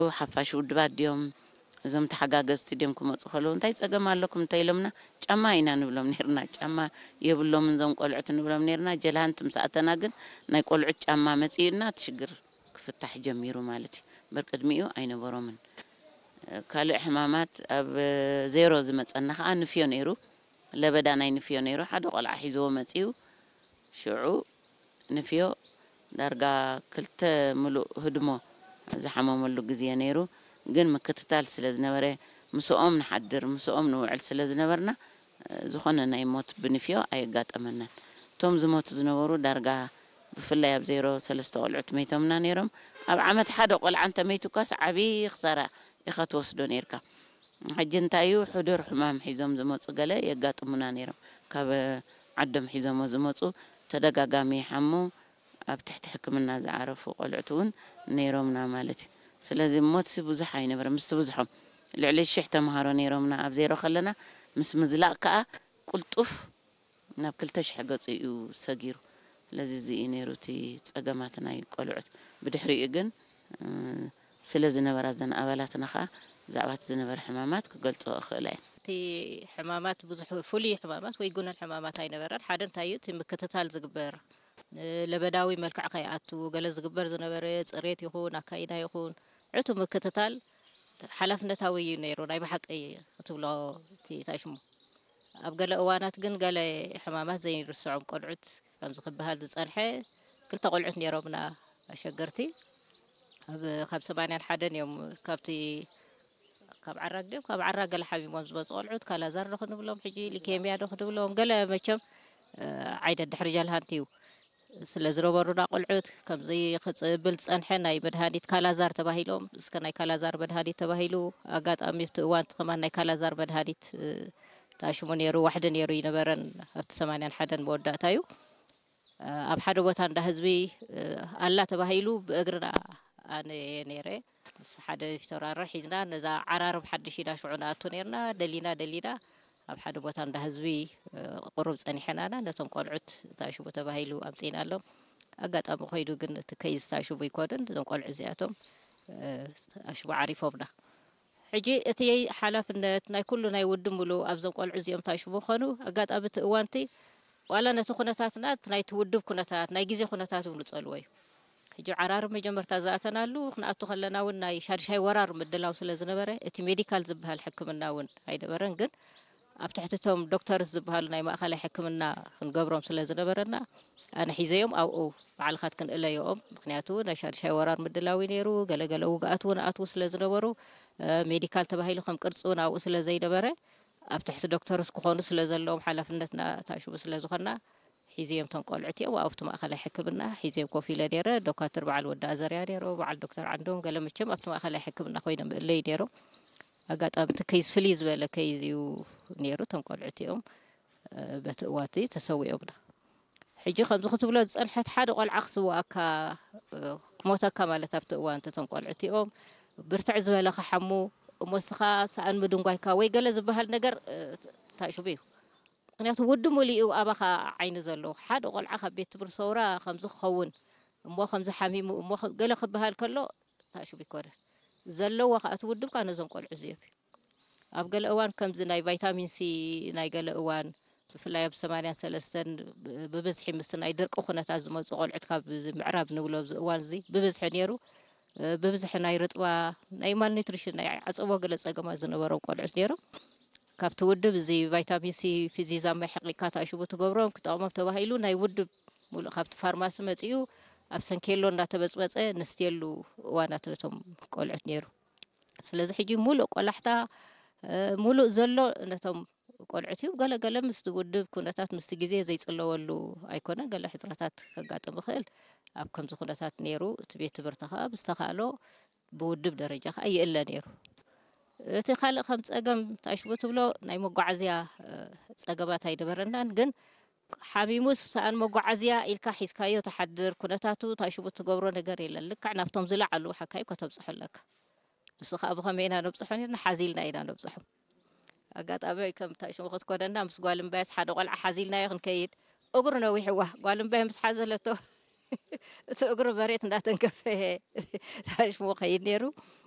ሓፋሽ ውድባት ድዮም እዞም ተሓጋገዝቲ ድዮም ክመፁ ከለዉ እንታይ ፀገም ኣለኩም እንታይ ኢሎምና ጫማ ኢና ንብሎም ነርና ጫማ የብሎም እዞም ቆልዑት ንብሎም ነርና ጀላንት ምሳኣተና ግን ናይ ቆልዑት ጫማ መፂኡና ትሽግር ክፍታሕ ጀሚሩ ማለት እዩ በርቅድሚኡ ኣይነበሮምን ካልእ ሕማማት ኣብ ዜሮ ዝመፀና ከዓ ንፍዮ ነይሩ ለበዳ ናይ ንፍዮ ነይሩ ሓደ ቆልዓ ሒዝዎ መፂኡ ሽዑ ንፍዮ ዳርጋ ክልተ ሙሉእ ህድሞ ዝሓመመሉ ግዜ ነይሩ ግን ምክትታል ስለ ዝነበረ ምስኦም ንሓድር ምስኦም ንውዕል ስለ ዝነበርና ዝኾነ ናይ ሞት ብንፍዮ ኣይጋጠመናን እቶም ዝሞቱ ዝነበሩ ዳርጋ ብፍላይ ኣብ 03 ቆልዑት መይቶምና ነይሮም ኣብ ዓመት ሓደ ቆልዓ እንተመይቱካስ ዓብዪ ክሳራ ኢኻ ትወስዶ ነርካ ሕጂ እንታይ እዩ ሕዱር ሕማም ሒዞም ዝመፁ ገለ የጋጥሙና ነይሮም ካብ ዓዶም ሒዞሞ ዝመፁ ተደጋጋሚ ሓሙ ኣብ ትሕቲ ሕክምና ዝዓረፉ ቆልዑት እውን ነይሮምና ማለት እዩ ስለዚ ሞት ብዙሕ ኣይነበረ ምስ ብዙሖም ልዕሊ 1000 ተምሃሮ ነይሮምና ኣብ ዜሮ ከለና ምስ ምዝላቕ ከዓ ቁልጡፍ ናብ 2000 ገፁ እዩ ሰጊሩ ስለዚ እዚ እዩ ነይሩ እቲ ፀገማት ናይ ቆልዑት ብድሕሪኡ ግን ስለ ዝነበራ ዘን ኣባላትና ከዓ ዛዕባት ዝነበረ ሕማማት ክገልፆ እኽእል እየ እቲ ሕማማት ብዙሕ ፍሉይ ሕማማት ወይ ጉነን ሕማማት ኣይነበረን ሓደ እንታይ እዩ እቲ ምክትታል ዝግበር ለበዳዊ መልክዕ ከይኣቱ ገለ ዝግበር ዝነበረ ፅሬት ይኹን ኣካይዳ ይኹን ዕቱ ምክትታል ሓላፍነታዊ እዩ ነይሩ ናይ ብሓቂ ክትብሎ እቲ ታሽሙ ኣብ ገለ እዋናት ግን ገለ ሕማማት ዘይርስዖም ቆልዑት ከምዚ ክበሃል ዝፀንሐ ክልተ ቆልዑት ነይሮምና ኣሸገርቲ ካብ 81 እዮም ካብቲ ካብ ዓራግ ድዮም ካብ ዓራግ ገለ ሓሚሞም ዝመፁ ቆልዑት ካላዛር ዶ ክንብሎም ሕጂ ሊኬምያ ዶ ክንብሎም ገለ መቸም ዓይደ ድሕሪ ጀልሃንቲ እዩ ስለ ዝነበሩና ቆልዑት ከምዚ ክፅብል ፀንሐ ናይ መድሃኒት ካላዛር ተባሂሎም እስከ ናይ ካላዛር መድሃኒት ተባሂሉ ኣጋጣሚ እቲ እዋን ከማ ናይ ካላዛር መድሃኒት ታሽሙ ነይሩ ዋሕደ ነይሩ ይነበረን ኣብቲ 81 መወዳእታ እዩ ኣብ ሓደ ቦታ እንዳ ህዝቢ ኣላ ተባሂሉ ብእግርና ኣነ ነይረ ምስ ሓደ ፊተራር ሒዝና ነዛ ዓራርብ ሓድሽ ኢዳ ሽዑና ኣቶ ነርና ደሊና ኣብ ሓደ ቦታ እንዳ ህዝቢ ቁሩብ ፀኒሐናና ነቶም ቆልዑት ታሽሙ ተባሂሉ ኣምፂና ኣሎም ኣጋጣሚ ኮይዱ ግን እቲ ከይዝ ታሽሙ ይኮነን እዞም ቆልዑ እዚኣቶም ታሽሙ ዓሪፎምና ሕጂ እቲ ሓላፍነት ናይ ኩሉ ናይ ውድብ ሙሉእ ኣብዞም ቆልዑ እዚኦም ታሽሙ ኮኑ ኣጋጣሚ እቲ እዋንቲ ዋላ ነቲ ኩነታትና ናይቲ ውድብ ኩነታት ናይ ግዜ ኩነታት እውን ዝፀልዎ እዩ ሕጂ ዓራርብ መጀመርታ ዝኣተናሉ ክንኣቱ ከለና እውን ናይ ሻድሻይ ወራር ምድላው ስለ ዝነበረ እቲ ሜዲካል ዝበሃል ሕክምና እውን ኣይነበረን ግን ኣብ ትሕቲቶም ዶክተርስ ዝበሃሉ ናይ ማእኸላይ ሕክምና ክንገብሮም ስለ ዝነበረና ኣነ ሒዘዮም ኣብኡ ባዕልኻት ክንእለዮኦም ምክንያቱ ናይ ሻድሻይ ወራር ምድላዊ ነይሩ ገለገለ ውግኣት እውን ኣትዉ ስለ ዝነበሩ ሜዲካል ተባሂሉ ከም ቅርፂ እውን ኣብኡ ስለ ዘይነበረ ኣብ ትሕቲ ዶክተርስ ክኾኑ ስለ ዘለዎም ሓላፍነትና ታሽሙ ስለ ዝኾና ሒዝዮም ቶም ቆልዑት እዮም ኣብቲ ማእኸላይ ሕክምና ሒዝዮም ኮፍ ኢለ ነይረ ዶክተር በዓል ወዳ ኣዘርያ ነይሮ በዓል ዶክተር ዓንዶም ገለ መቸም ኣብቲ ማእኸላይ ሕክምና ኮይኖም ምእለይ ነይሮም ኣጋጣሚ እቲ ከይዝ ፍልይ ዝበለ ከይዝ እዩ ነይሩ ቶም ቆልዑት እዮም በቲ እዋንቲ ተሰዊኦምና ሕጂ ከምዚ ክትብሎ ዝፀንሐት ሓደ ቆልዓ ክስዋእካ ክሞተካ ማለት ኣብቲ እዋንቲ ቶም ቆልዑት እዮም ብርትዕ ዝበለ ክሓሙ እሞስኻ ሰኣን ምድንጓይካ ወይ ገለ ዝበሃል ነገር ታሽሙ እዩ ምክንያቱ ውድብ ሙሉኡ ኣባኻ ዓይኒ ዘለዎ ሓደ ቆልዓ ካብ ቤት ትምህርቲ ሰውራ ከምዚ ክኸውን እሞ ከምዚ ሓሚሙ እሞ ገለ ክበሃል ከሎ ታሽሙ ይኮነን ዘለዎ ከዓ እቲ ውድብካ ነዞም ቆልዑ እዚኦም ኣብ ገለ እዋን ከምዚ ናይ ቫይታሚን ሲ ናይ ገለ እዋን ብፍላይ ኣብ 83 ብብዝሒ ምስ ናይ ድርቂ ኩነታት ዝመፁ ቆልዑት ካብ ምዕራብ ንብሎ ኣብዚ እዋን እዚ ብብዝሒ ነይሩ ብብዝሒ ናይ ርጥባ ናይ ማልኒትሪሽን ናይ ዓፀቦ ገለ ፀገማት ዝነበሮም ቆልዑት ነይሮም ካብቲ ውድብ እዚ ቫይታሚን ሲ ፊዚዛማ ሕቂካ ታሽሙ ትገብሮም ክጠቕሞም ተባሂሉ ናይ ውድብ ሙሉእ ካብቲ ፋርማሲ መፂኡ ኣብ ሰንኬሎ እናተበፅበፀ ንስትየሉ እዋናት ነቶም ቆልዑት ነይሩ ስለዚ ሕጂ ሙሉእ ቆላሕታ ሙሉእ ዘሎ ነቶም ቆልዑት እዩ ገለገለ ምስቲ ውድብ ኩነታት ምስቲ ግዜ ዘይፅለወሉ ኣይኮነን ገለ ሕፅረታት ከጋጥም ይኽእል ኣብ ከምዚ ኩነታት ነይሩ እቲ ቤት ትምህርቲ ከዓ ብዝተኻእሎ ብውድብ ደረጃ ከዓ ይእለ ነይሩ እቲ ካልእ ከም ፀገም ታሽሙ ትብሎ ናይ መጓዓዝያ ፀገማት ኣይነበረናን ግን ሓሚሙስ ሰኣን መጓዓዝያ ኢልካ ሒዝካዮ ተሓድር ኩነታቱ ታሽሙ ትገብሮ ነገር የለን ልክዕ ናብቶም ዝለዓሉ ሓካዩ ከተብፅሖ ኣለካ ንሱ ከዓ ብኸመይ ኢና ነብፅሖ ነርና ሓዚልና ኢና ነብፅሖ ኣጋጣሚ ከም ታሽሙ ክትኮነና ምስ ጓል እምባያስ ሓደ ቆልዓ ሓዚልናዮ ክንከይድ እግሩ ነዊሕዋ ጓል እምባያ ምስ ሓዘለቶ እቲ እግሩ መሬት እንዳተንከፈ ታሽሙ ከይድ ነይሩ